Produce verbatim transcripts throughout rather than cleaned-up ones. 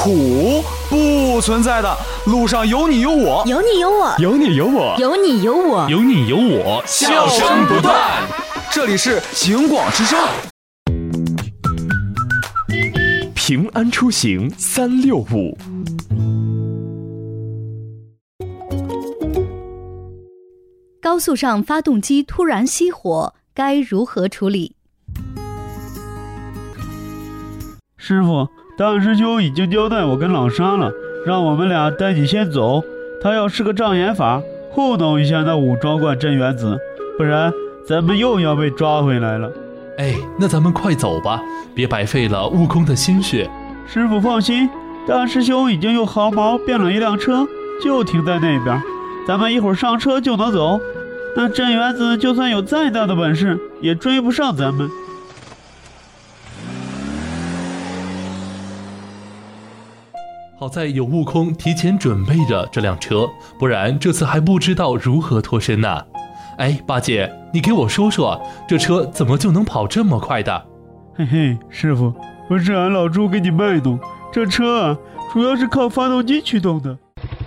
苦，不存在的。路上有你有我， 有你有我， 有你有我， 有你有我， 有你有我， 笑声不断。这里是警广之声。 平安出行三六五。 高速上发动机突然熄火，该如何处理？ 师傅，大师兄已经交代我跟老沙了，让我们俩带你先走。他要是个障眼法，糊弄一下那武装观真元子，不然咱们又要被抓回来了。 哎，那咱们快走吧，别白费了悟空的心血。 师傅放心，大师兄已经用毫毛变了一辆车，就停在那边，咱们一会儿上车就能走。那真元子就算有再大的本事，也追不上咱们。 好在有悟空提前准备着这辆车，不然这次还不知道如何脱身呢。哎，八戒，你给我说说，这车怎么就能跑这么快的？ 嘿嘿，师傅，不是俺老猪给你卖弄，这车啊，主要是靠发动机驱动的。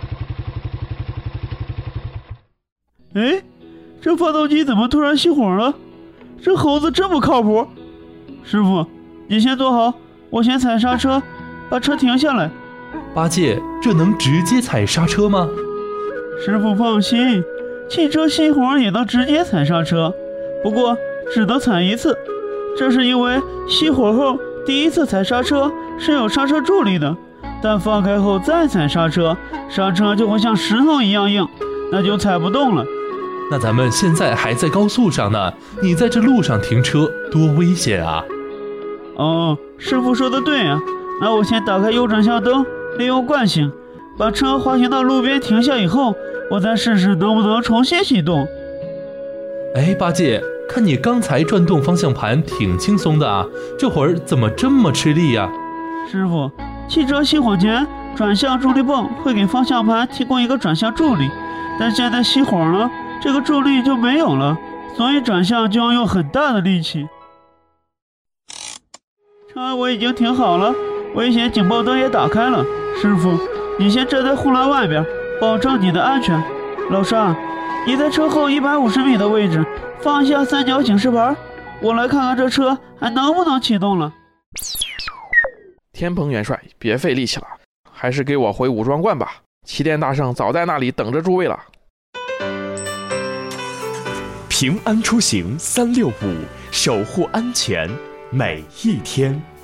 哎，这发动机怎么突然熄火了？这猴子这么靠谱？师傅，你先坐好，我先踩刹车，把车停下来。 八戒，这能直接踩刹车吗？ 师傅放心，汽车熄火也能直接踩刹车，不过只能踩一次。这是因为熄火后第一次踩刹车是有刹车助力的，但放开后再踩刹车，刹车就会像石头一样硬，那就踩不动了。 那咱们现在还在高速上呢，你在这路上停车多危险啊！ 哦，师傅说的对啊，那我先打开右转向灯，利用惯性把车滑行到路边停下以后，我再试试能不能重新启动。 哎，八戒，看你刚才转动方向盘挺轻松的啊，这会儿怎么这么吃力呀？ 师傅，汽车熄火前转向助力泵会给方向盘提供一个转向助力，但现在熄火了，这个助力就没有了，所以转向就要用很大的力气。车我已经停好了，危险警报灯也打开了。师傅，你先站在护栏外边，保证你的安全。老沙，你在车后一百五十米的位置放下三角警示牌，我来看看这车还能不能启动了。 天蓬元帅，别费力气了，还是给我回武装观吧。齐天大圣早在那里等着诸位了。 平安出行三六五，守护安全每一天。